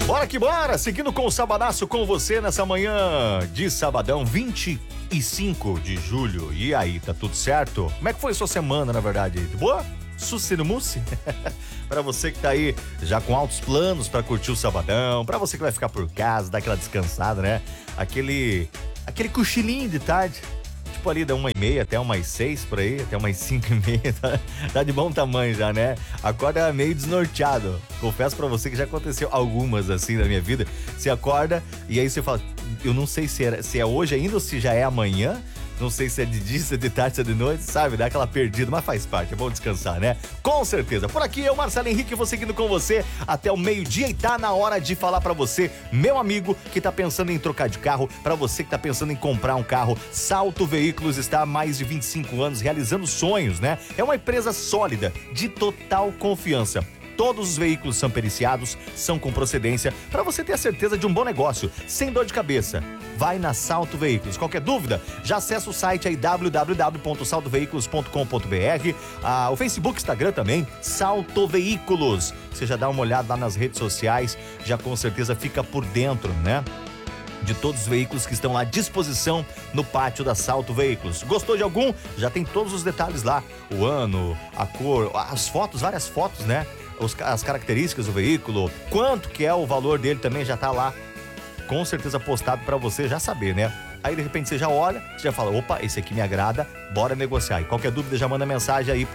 Bora que bora, seguindo com o Sabadaço com você nessa manhã de sabadão, 25 de julho. E aí, tá tudo certo? Como é que foi a sua semana, na verdade? Boa? Sucedido-mousse? Pra você que tá aí já com altos planos pra curtir o sabadão, pra você que vai ficar por casa, dar aquela descansada, né? Aquele cochilinho de tarde. Tipo ali da 1h30 até umas 6 por aí, até umas 5h30, tá de bom tamanho já, né? Acorda meio desnorteado. Confesso pra você que já aconteceu algumas assim na minha vida. Você acorda e aí você fala, eu não sei se é hoje ainda ou se já é amanhã. Não sei se é de dia, se é de tarde, se é de noite, sabe? Dá aquela perdida, mas faz parte, é bom descansar, né? Com certeza. Por aqui eu, Marcelo Henrique, vou seguindo com você até o meio-dia e tá na hora de falar pra você, meu amigo que tá pensando em trocar de carro, pra você que tá pensando em comprar um carro, Salto Veículos está há mais de 25 anos realizando sonhos, né? É uma empresa sólida, de total confiança. Todos os veículos são periciados, são com procedência, para você ter a certeza de um bom negócio, sem dor de cabeça. Vai na Salto Veículos. Qualquer dúvida, já acessa o site aí www.saltoveículos.com.br, o Facebook, Instagram também, Salto Veículos. Você já dá uma olhada lá nas redes sociais, já com certeza fica por dentro, né? De todos os veículos que estão à disposição no pátio da Salto Veículos. Gostou de algum? Já tem todos os detalhes lá, o ano, a cor, as fotos, várias fotos, né? As características do veículo, quanto que é o valor dele também já tá lá, com certeza postado pra você já saber, né? Aí de repente você já olha, você já fala, opa, esse aqui me agrada, bora negociar. E qualquer dúvida já manda mensagem aí pro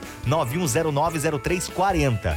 991090340.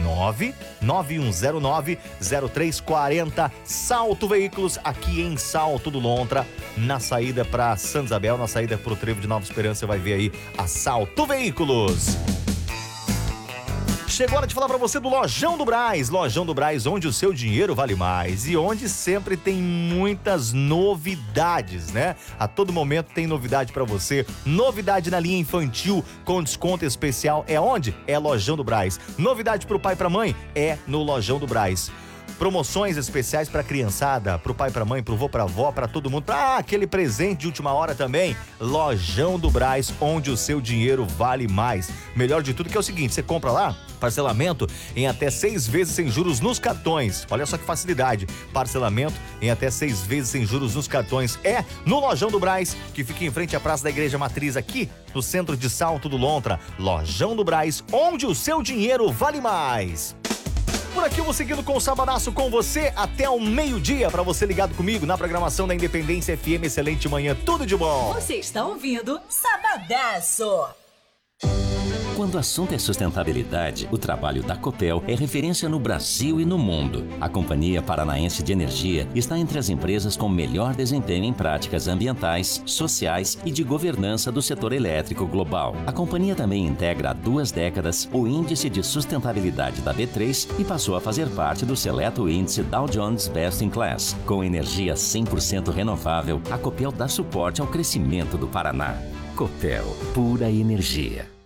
991090340. Salto Veículos, aqui em Salto do Lontra, na saída pra Santa Isabel, na saída pro Trevo de Nova Esperança, você vai ver aí a Salto Veículos. Chegou a hora de falar pra você do Lojão do Brás. Lojão do Brás, onde o seu dinheiro vale mais e onde sempre tem muitas novidades, né? A todo momento tem novidade pra você. Novidade na linha infantil com desconto especial. É onde? É Lojão do Brás. Novidade pro pai e pra mãe? É no Lojão do Brás. Promoções especiais pra criançada, pro pai, pra mãe, pro vô, pra avó, pra todo mundo. Aquele presente de última hora também. Lojão do Brás, onde o seu dinheiro vale mais. Melhor de tudo que é o seguinte, você compra lá, parcelamento em até 6 vezes sem juros nos cartões. Olha só que facilidade. Parcelamento em até 6 vezes sem juros nos cartões. É no Lojão do Brás, que fica em frente à Praça da Igreja Matriz, aqui no centro de Salto do Lontra. Lojão do Brás, onde o seu dinheiro vale mais. Por aqui eu vou seguindo com o Sabadaço com você até o meio-dia, pra você ligado comigo na programação da Independência FM. Excelente manhã, tudo de bom. Você está ouvindo Sabadaço. Quando o assunto é sustentabilidade, o trabalho da Copel é referência no Brasil e no mundo. A Companhia Paranaense de Energia está entre as empresas com melhor desempenho em práticas ambientais, sociais e de governança do setor elétrico global. A companhia também integra há 2 décadas o Índice de Sustentabilidade da B3 e passou a fazer parte do seleto índice Dow Jones Best in Class. Com energia 100% renovável, a Copel dá suporte ao crescimento do Paraná. Copel, pura energia.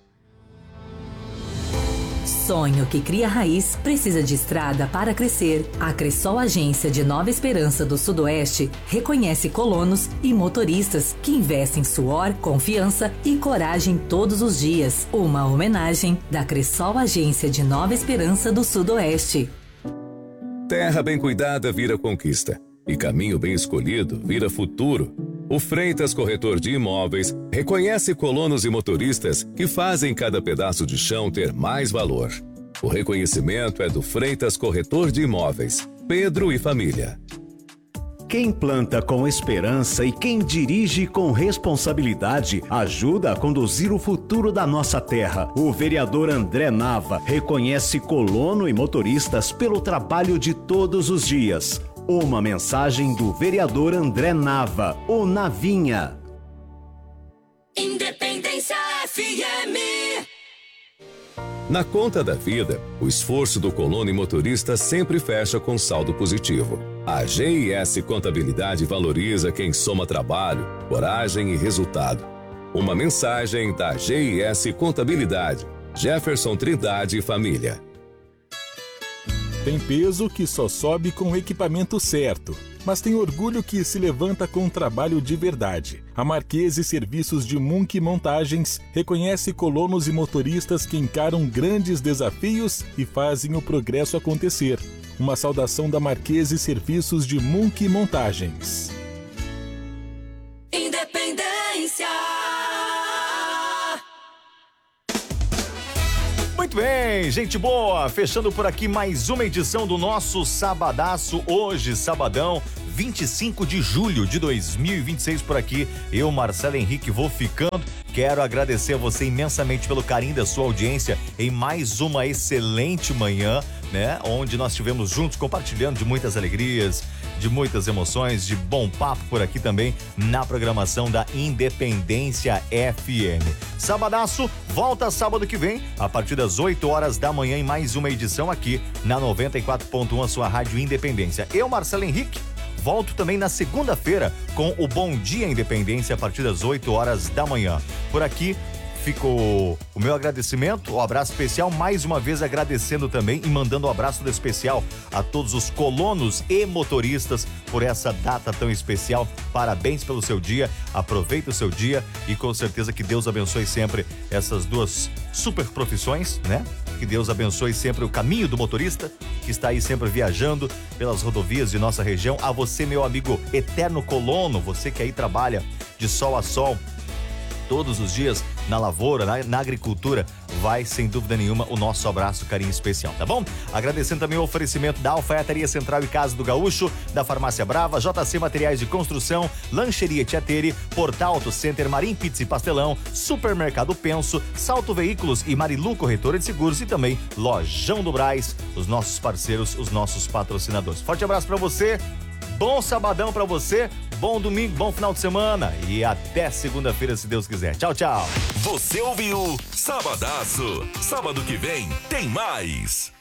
Sonho que cria raiz precisa de estrada para crescer. A Cressol Agência de Nova Esperança do Sudoeste reconhece colonos e motoristas que investem suor, confiança e coragem todos os dias. Uma homenagem da Cressol Agência de Nova Esperança do Sudoeste. Terra bem cuidada vira conquista e caminho bem escolhido vira futuro. O Freitas Corretor de Imóveis reconhece colonos e motoristas que fazem cada pedaço de chão ter mais valor. O reconhecimento é do Freitas Corretor de Imóveis, Pedro e família. Quem planta com esperança e quem dirige com responsabilidade ajuda a conduzir o futuro da nossa terra. O vereador André Nava reconhece colono e motoristas pelo trabalho de todos os dias. Uma mensagem do vereador André Nava, o Navinha. Independência FM. Na conta da vida, o esforço do colono e motorista sempre fecha com saldo positivo. A GIS Contabilidade valoriza quem soma trabalho, coragem e resultado. Uma mensagem da GIS Contabilidade. Jefferson Trindade e família. Tem peso que só sobe com o equipamento certo, mas tem orgulho que se levanta com trabalho de verdade. A Marquese Serviços de Munk Montagens reconhece colonos e motoristas que encaram grandes desafios e fazem o progresso acontecer. Uma saudação da Marquese Serviços de Munk Montagens. Independência. Muito bem, gente boa, fechando por aqui mais uma edição do nosso Sabadaço, hoje, sabadão, 25 de julho de 2026 por aqui, eu, Marcelo Henrique, vou ficando. Quero agradecer a você imensamente pelo carinho da sua audiência em mais uma excelente manhã, né? Onde nós estivemos juntos compartilhando de muitas alegrias, de muitas emoções, de bom papo por aqui também na programação da Independência FM. Sabadaço volta sábado que vem, a partir das 8 horas da manhã, em mais uma edição aqui na 94.1, a sua Rádio Independência. Eu, Marcelo Henrique, volto também na segunda-feira com o Bom Dia Independência a partir das 8 horas da manhã. Por aqui ficou o meu agradecimento, o abraço especial, mais uma vez agradecendo também e mandando um abraço especial a todos os colonos e motoristas por essa data tão especial. Parabéns pelo seu dia, aproveita o seu dia e com certeza que Deus abençoe sempre essas duas super profissões, né? Que Deus abençoe sempre o caminho do motorista, que está aí sempre viajando pelas rodovias de nossa região. A você, meu amigo eterno colono, você que aí trabalha de sol a sol, todos os dias na lavoura, na agricultura, vai sem dúvida nenhuma o nosso abraço, carinho especial, tá bom? Agradecendo também o oferecimento da Alfaiataria Central e Casa do Gaúcho, da Farmácia Brava, JC Materiais de Construção, Lancheria Tiateri, Portal Auto Center, Marim Pizza e Pastelão, Supermercado Penso, Salto Veículos e Marilu Corretora de Seguros e também Lojão do Brás, os nossos parceiros, os nossos patrocinadores. Forte abraço pra você, bom sabadão pra você, bom domingo, bom final de semana e até segunda-feira, se Deus quiser. Tchau, tchau. Você ouviu Sabadaço. Sábado que vem tem mais.